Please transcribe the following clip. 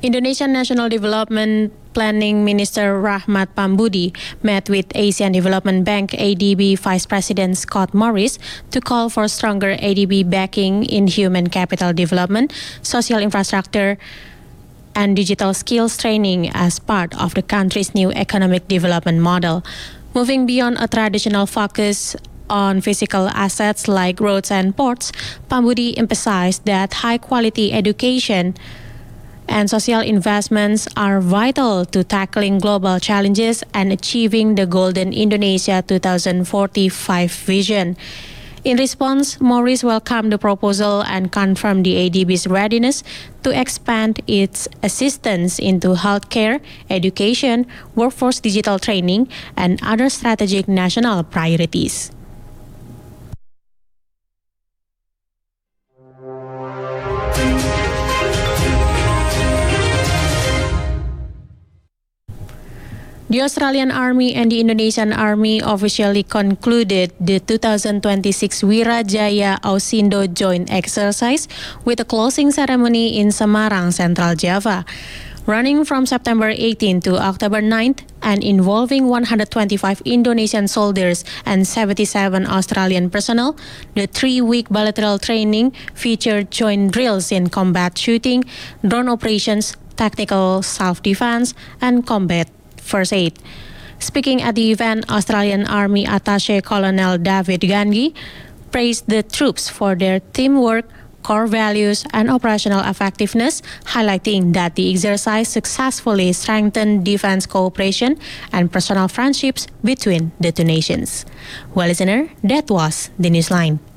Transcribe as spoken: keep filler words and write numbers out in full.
Indonesian National Development Planning Minister Rahmat Pambudi met with Asian Development Bank A D B Vice President Scott Morris to call for stronger A D B backing in human capital development, social infrastructure, and digital skills training as part of the country's new economic development model. Moving beyond a traditional focus on physical assets like roads and ports, Pambudi emphasized that high-quality education and social investments are vital to tackling global challenges and achieving the Golden Indonesia twenty forty-five vision. In response, Morris welcomed the proposal and confirmed the A D B's readiness to expand its assistance into healthcare, education, workforce digital training, and other strategic national priorities. The Australian Army and the Indonesian Army officially concluded the two thousand twenty-six Wirajaya Ausindo joint exercise with a closing ceremony in Semarang, Central Java. Running from September eighteenth to October ninth and involving one hundred twenty-five Indonesian soldiers and seventy-seven Australian personnel, the three-week bilateral training featured joint drills in combat shooting, drone operations, tactical self-defense, and combat first aid. Speaking at the event, Australian Army Attaché Colonel David Gangi praised the troops for their teamwork, core values, and operational effectiveness, highlighting that the exercise successfully strengthened defense cooperation and personal friendships between the two nations. Well, listener, that was the Newsline.